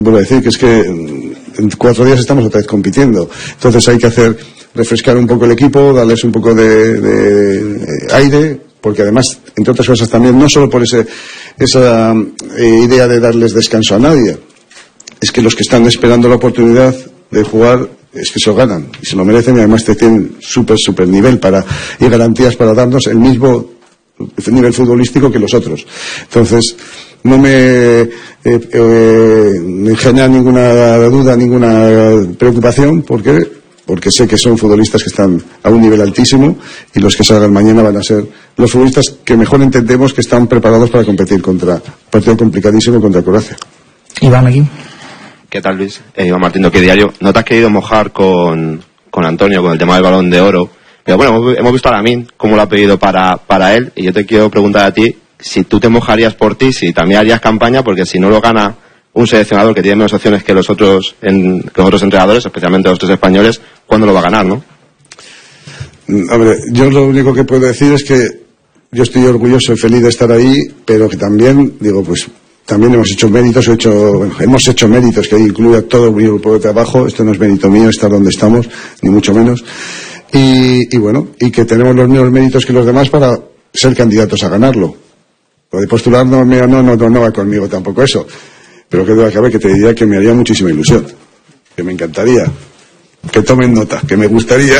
vuelvo a decir que es que en 4 días estamos otra vez compitiendo. Entonces hay que refrescar un poco el equipo, darles un poco de aire, porque además, entre otras cosas también, no solo por esa idea de darles descanso a nadie, es que los que están esperando la oportunidad de jugar es que se lo ganan y se lo merecen, y además tienen súper nivel y garantías para darnos el mismo nivel futbolístico que los otros. Entonces no me genera ninguna duda, ninguna preocupación, porque sé que son futbolistas que están a un nivel altísimo, y los que salgan mañana van a ser los futbolistas que mejor entendemos que están preparados para competir contra un partido complicadísimo contra Croacia. Iván, aquí. ¿Qué tal, Luis? Iván Martín, ¿qué diario? ¿No te has querido mojar con Antonio con el tema del Balón de Oro? Pero bueno, hemos visto a Lamine cómo lo ha pedido para él, y yo te quiero preguntar a ti si tú te mojarías por ti, si también harías campaña, porque si no lo gana un seleccionador que tiene menos opciones que los otros entrenadores, especialmente los 3 españoles, ¿cuándo lo va a ganar, no? Hombre, yo lo único que puedo decir es que yo estoy orgulloso y feliz de estar ahí, pero que también, también hemos hecho méritos, que incluye a todo mi grupo de trabajo. Esto no es mérito mío estar donde estamos, ni mucho menos. Y que tenemos los mismos méritos que los demás para ser candidatos a ganarlo. Lo de postular no va conmigo tampoco eso. Pero que duda cabe que te diría que me haría muchísima ilusión, que me encantaría, que tomen nota, que me gustaría.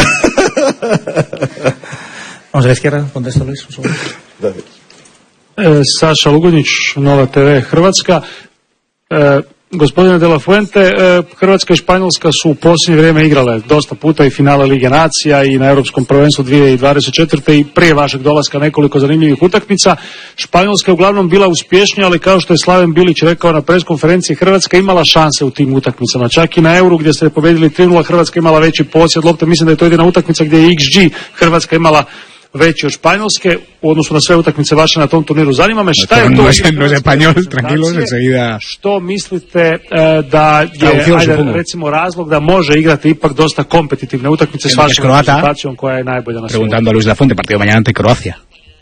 Vamos a la izquierda, contesta Luis. Gracias. Saša Lugonić, Nova TV Hrvatska. Gospodine De La Fuente, Hrvatska i Španjolska su u posljednje vrijeme igrale dosta puta i finale Lige nacija i na Europskom prvenstvu 2024. i prije vašeg dolaska nekoliko zanimljivih utakmica. Španjolska je uglavnom bila uspješnija, ali kao što je Slaven Bilić rekao na preskonferenciji, Hrvatska imala šanse u tim utakmicama. Čak i na Euru gdje ste pobjedili 3-0, Hrvatska imala veći posjed lopte. Mislim da je to jedina utakmica gdje je XG Hrvatska imala veći od Španjolske u odnosu na sve utakmice vaše na tom turniru. Zanima me šta je to... No es español, tranquilos, enseguida... Što mislite da je, recimo, razlog da može igrati ipak dosta kompetitivne utakmice s vašom reprezentacijom koja je najbolja na svijetu? Preguntando a Luis de la Fuente, partido mañana ante Croacia.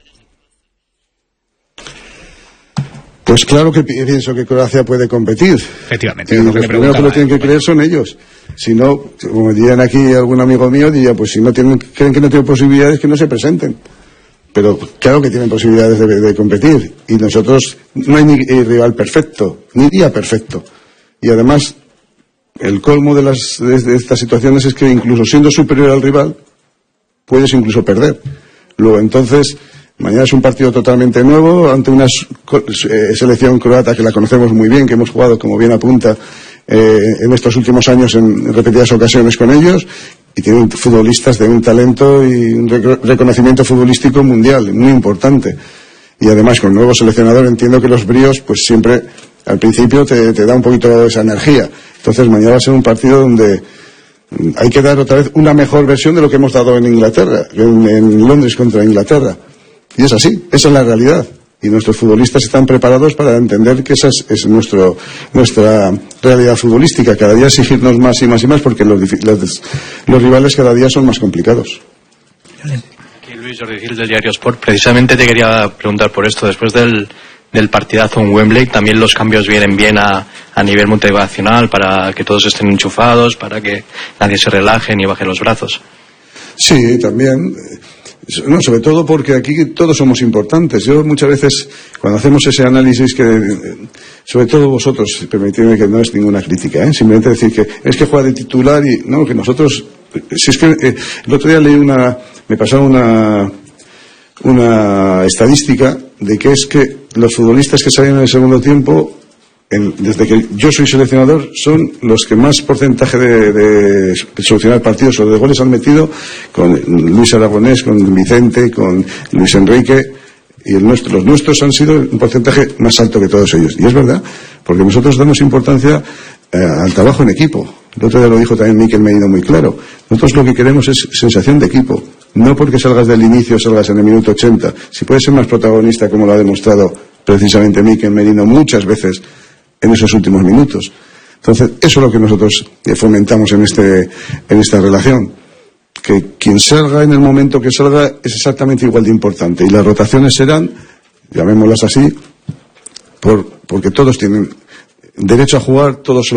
Pues claro que pienso que Croacia puede competir. Efectivamente. Y los primeros que lo tienen que creer son ellos. Si no, como dirían aquí algún amigo mío, diría, pues si creen que no tienen posibilidades, que no se presenten. Pero claro que tienen posibilidades de competir. Y nosotros, no hay ni rival perfecto, ni día perfecto. Y además, el colmo de estas situaciones es que incluso siendo superior al rival, puedes incluso perder. Luego, entonces... Mañana es un partido totalmente nuevo ante una selección croata que la conocemos muy bien, que hemos jugado, como bien apunta, en estos últimos años en repetidas ocasiones con ellos, y tienen futbolistas de un talento y un reconocimiento futbolístico mundial muy importante. Y además con el nuevo seleccionador entiendo que los bríos pues siempre al principio te da un poquito esa energía. Entonces mañana va a ser un partido donde hay que dar otra vez una mejor versión de lo que hemos dado en Inglaterra, en Londres contra Inglaterra. Y es así, esa es la realidad. Y nuestros futbolistas están preparados para entender que esa es nuestra realidad futbolística. Cada día exigirnos más y más y más, porque los rivales cada día son más complicados. Aquí Luis Jordi Gil del Diario Sport. Precisamente te quería preguntar por esto. Después del partidazo en Wembley, también los cambios vienen bien a nivel motivacional, para que todos estén enchufados, para que nadie se relaje ni baje los brazos. Sí, también... No, sobre todo porque aquí todos somos importantes. Yo muchas veces, cuando hacemos ese análisis, sobre todo vosotros, permitidme que no es ninguna crítica, simplemente decir que es que juega de titular y no, que nosotros, si es que el otro día me pasaron una estadística de que es que los futbolistas que salen en el segundo tiempo, desde que yo soy seleccionador, son los que más porcentaje de solucionar partidos o de goles han metido, con Luis Aragonés, con Vicente, con Luis Enrique, y los nuestros han sido un porcentaje más alto que todos ellos. Y es verdad, porque nosotros damos importancia al trabajo en equipo. El otro día lo dijo también Mikel Merino muy claro. Nosotros lo que queremos es sensación de equipo. No porque salgas del inicio, salgas en el minuto 80. Si puedes ser más protagonista, como lo ha demostrado precisamente Mikel Merino muchas veces en esos últimos minutos. Entonces, eso es lo que nosotros fomentamos en esta relación. Que quien salga en el momento que salga es exactamente igual de importante. Y las rotaciones serán, llamémoslas así, porque todos tienen derecho a jugar, todos